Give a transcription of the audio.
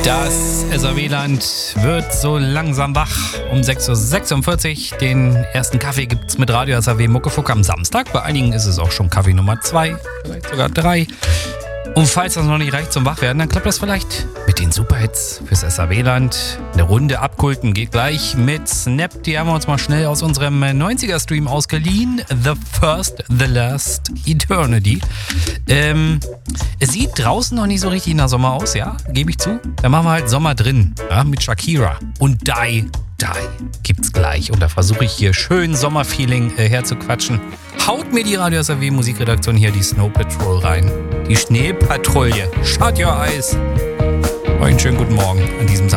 Das SAW-Land wird so langsam wach. Um 6.46 Uhr. Den ersten Kaffee gibt's mit Radio SAW Muckefuck am Samstag. Bei einigen ist es auch schon Kaffee Nummer 2, vielleicht sogar 3. Und falls das noch nicht reicht zum Wachwerden, dann klappt das vielleicht mit den Superhits fürs SAW-Land. Eine Runde abkulten geht gleich mit Snap. Die haben wir uns mal schnell aus unserem 90er-Stream ausgeliehen. The First, The Last, Eternity. Es sieht draußen noch nicht so richtig nach Sommer aus, ja, gebe ich zu. Dann machen wir halt Sommer drin, ja, mit Shakira. Und Die gibt's gleich. Und da versuche ich hier schön Sommerfeeling herzuquatschen. Haut mir die Radio SAW Musikredaktion hier die Snow Patrol rein. Die Schneepatrouille. Shut your eyes. Einen schönen guten Morgen an diesem Samstag.